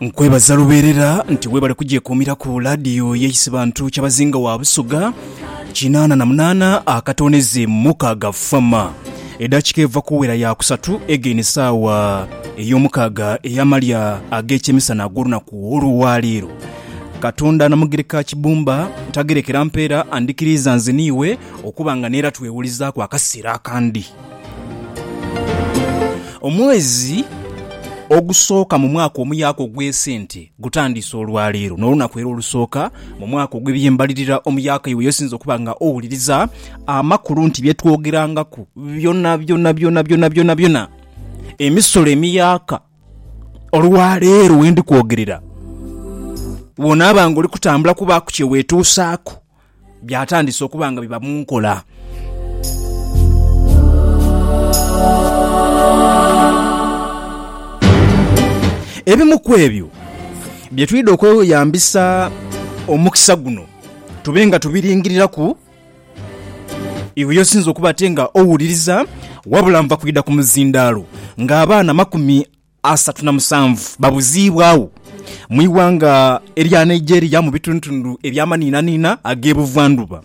Nkwebaza luberera nti webale kujekumira ku radio yeisi bantu kyabazinga wa Busoga 88 akatoneze mukaga fama edakika eva kuwera ya kusatu egene sawa eyomukaga eyamalya agechemisana aguruna ku olwaliro Katonda namugireka kibumba tagerekera mpera andikiriza nzeniwe okubanga nera twewuliza kwa kasira kandi omwezi ogusooka mu mwaka omuyako gw'esente gutandise olwaleero n'olunaku olusooka mu mwaka ogw'ebyembalirira omuyaka iwe yosinza okubanga owuliriza amakulu nti byetwogerangako byonna emisolo emiyaka olwaleero wendi kwogerera wona abanga oli kutambula kuba ku kyeweetuusaako byatandise okubanga biba mu nkola ebimu ku ebyo bye tulidde okweyambisa omukisa guno tubenga tubiringirira ku iwe yosinza okuba ate nga owuliriza wabula nva kuyida ku muzindaalo ng'abaana 37 babuziibwawo mu iwanga erya Nigeria mu bitundu ebyamaniinaniina ag'ebuvanjuba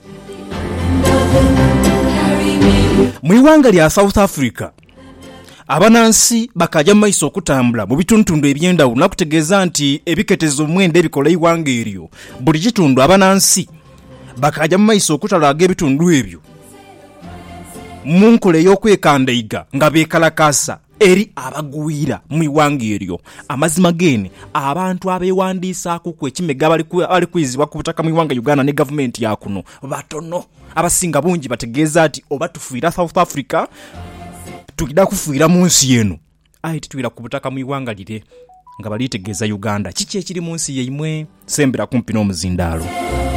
mu iwanga lya South Africa abanansi bakajja maiso okutambula mu bitundu ebyendawulo nakutegeeza nti ebiketezo mwende ebikola iwanga eryo buli kitundu abanansi bakajja maiso okutala ag'ebitundu ebyo mu nkola ey'okwekandaiga nga beekalakasa eri abaguwira mu iwanga eryo amazima gene abantu abeewandiisaako ku ekimega bali kwizibwa ku butaka mu iwanga Uganda ne gavumenti yakuno batono abasinga bungi bategeeza nti oba tufuira South Africa tukida kufuira mu nsi yeno ayi titwira ku butaka mu iwanga lire nga balitegeeza Uganda kiki ekiri mu nsi yeimwe sembera kumpi n'omuzindaalo